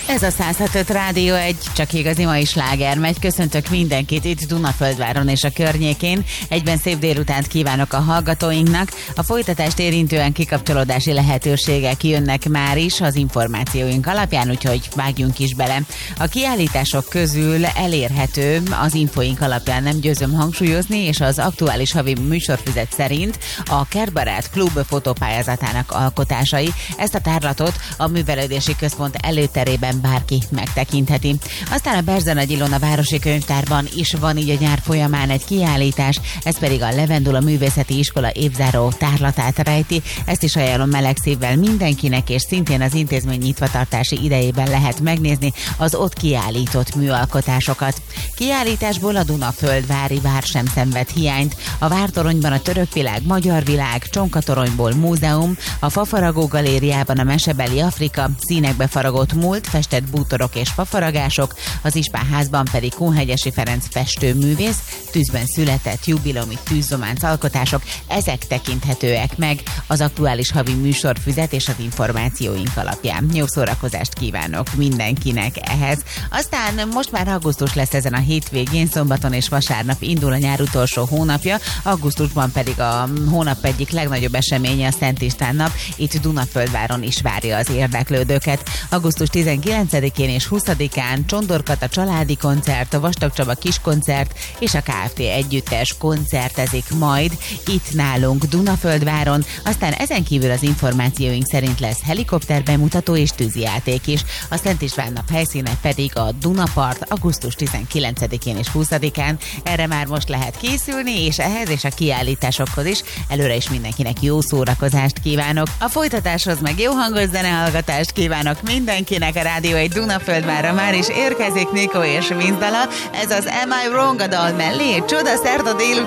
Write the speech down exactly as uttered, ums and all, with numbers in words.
Ez a száz hat öt Rádió egy csak igazi mai sláger megy. Köszöntök mindenkit itt Dunaföldváron és a környékén. Egyben szép délutánt kívánok a hallgatóinknak. A folytatást érintően kikapcsolódási lehetőségek jönnek már is az információink alapján, úgyhogy vágjunk is bele. A kiállítások közül elérhető az infoink alapján, nem győzöm hangsúlyozni, és az aktuális havi műsorfüzet szerint a Kertbarát Klub fotópályázatának alkotásai. Ezt a tárlatot a Művelődési Központ előterében bárki megtekintheti. Aztán a Berzenagy Ilona Városi Könyvtárban is van így a nyár folyamán egy kiállítás, ez pedig a Levendula Művészeti Iskola évzáró tárlatát rejti. Ezt is ajánlom meleg szívvel mindenkinek, és szintén az intézmény nyitvatartási idejében lehet megnézni az ott kiállított műalkotásokat. Kiállításból a Dunaföldvári vár sem szenved hiányt. A vártoronyban a török világ, magyar világ, Csonkatoronyból múzeum, a Fafaragó galériában a mesebeli Afrika, színekbe faragott múlt, festett bútorok és fafaragások, az Ispánházban pedig Kunhegyesi Ferenc festőművész, tűzben született jubileumi tűzzománc alkotások, ezek tekinthetőek meg az aktuális havi műsorfüzet és az információink alapján. Jó szórakozást kívánok mindenkinek ehhez. Aztán most már augusztus lesz ezen a hétvégén, szombaton és vasárnap indul a nyár utolsó hónapja, augusztusban pedig a hónap egyik legnagyobb eseménye a Szent István nap, itt Dunaföldváron is várja az érdeklődőket. augusztus tizenkilencedikén és huszadikán Csondorkata családi koncert, a Vastag Csaba kiskoncert és a Kft. Együttes koncertezik majd itt nálunk Dunaföldváron. Aztán ezen kívül az információink szerint lesz helikopter bemutató és tűzijáték is. A Szent István nap helyszíne pedig a Dunapart augusztus tizenkilencedikén és huszadikán. Erre már most lehet készülni, és ehhez és a kiállításokhoz is előre is mindenkinek jó szórakozást kívánok. A folytatáshoz meg jó hangos zenehallgatást kívánok mindenkinek. A Rádió egy Dunaföldvárra már is érkezik Nikó és Vince dala. Ez az Am I Wrong a dal mellé. Csoda szerda délután